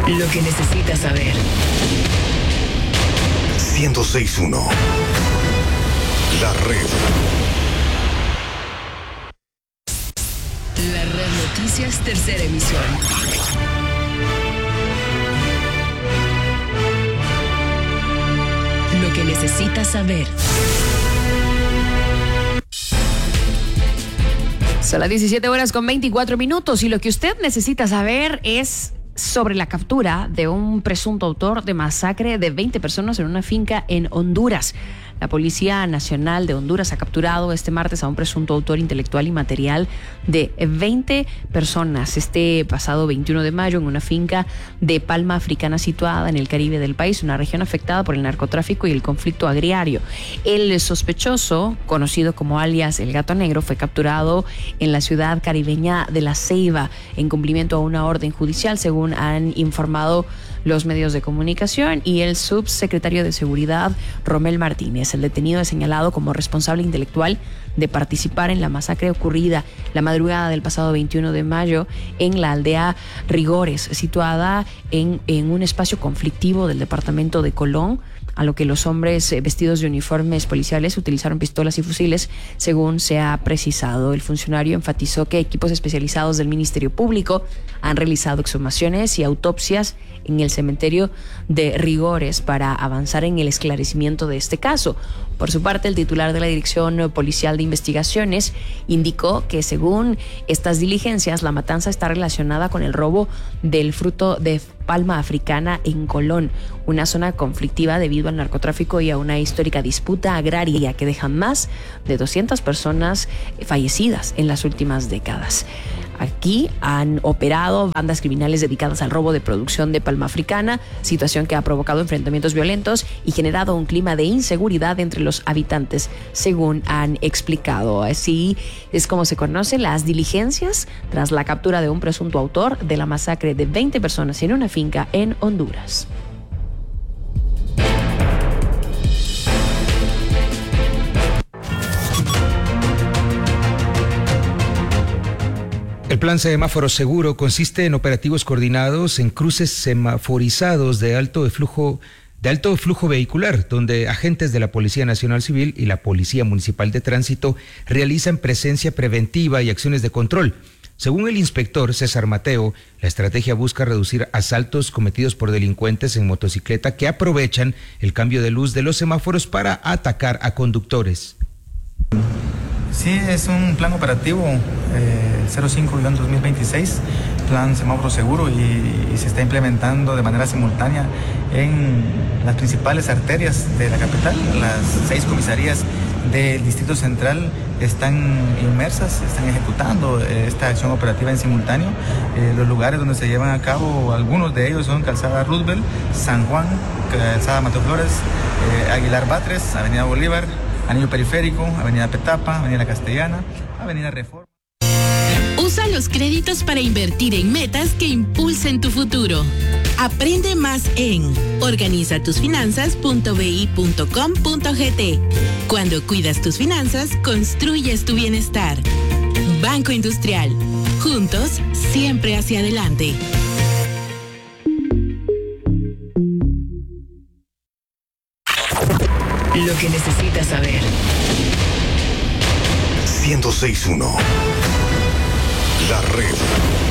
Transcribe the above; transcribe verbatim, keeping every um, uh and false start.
Lo que necesitas saber. ciento seis punto uno. La red. La Red Noticias, tercera emisión. Lo que necesitas saber. Son las diecisiete horas con veinticuatro minutos y lo que usted necesita saber es sobre la captura de un presunto autor de masacre de veinte personas en una finca en Honduras. La Policía Nacional de Honduras ha capturado este martes a un presunto autor intelectual y material de veinte personas este pasado veintiuno de mayo en una finca de palma africana situada en el Caribe del país, una región afectada por el narcotráfico y el conflicto agrario. El sospechoso, conocido como alias El Gato Negro, fue capturado en la ciudad caribeña de La Ceiba en cumplimiento a una orden judicial, según han informado los medios de comunicación, y el subsecretario de Seguridad, Romel Martínez. El detenido es señalado como responsable intelectual de participar en la masacre ocurrida la madrugada del pasado veintiuno de mayo en la aldea Rigores, situada en, en un espacio conflictivo del departamento de Colón, a lo que los hombres vestidos de uniformes policiales utilizaron pistolas y fusiles, según se ha precisado. El funcionario enfatizó que equipos especializados del Ministerio Público han realizado exhumaciones y autopsias en el cementerio de Rigores para avanzar en el esclarecimiento de este caso. Por su parte, el titular de la Dirección Policial de Investigaciones indicó que, según estas diligencias, la matanza está relacionada con el robo del fruto de palma africana en Colón, una zona conflictiva debido al narcotráfico y a una histórica disputa agraria que deja más de doscientas personas fallecidas en las últimas décadas. Aquí han operado bandas criminales dedicadas al robo de producción de palma africana, situación que ha provocado enfrentamientos violentos y generado un clima de inseguridad entre los habitantes, según han explicado. Así es como se conocen las diligencias tras la captura de un presunto autor de la masacre de veinte personas en una finca en Honduras. El plan Semáforo Seguro consiste en operativos coordinados en cruces semaforizados de alto flujo, de alto flujo vehicular, donde agentes de la Policía Nacional Civil y la Policía Municipal de Tránsito realizan presencia preventiva y acciones de control. Según el inspector César Mateo, la estrategia busca reducir asaltos cometidos por delincuentes en motocicleta que aprovechan el cambio de luz de los semáforos para atacar a conductores. Sí, es un plan operativo eh, cero cinco guión dos mil veintiséis, plan semáforo seguro, y, y se está implementando de manera simultánea en las principales arterias de la capital. Las seis comisarías del Distrito Central están inmersas, están ejecutando esta acción operativa en simultáneo. Eh, los lugares donde se llevan a cabo, algunos de ellos son Calzada Roosevelt, San Juan, Calzada Mateo Flores, eh, Aguilar Batres, Avenida Bolívar, Anillo Periférico, Avenida Petapa, Avenida Castellana, Avenida Reforma. Usa los créditos para invertir en metas que impulsen tu futuro. Aprende más en organiza tus finanzas punto b i punto com punto g t. Cuando cuidas tus finanzas, construyes tu bienestar. Banco Industrial. Juntos, siempre hacia adelante. Lo que necesitas saber. ciento seis punto uno. La red.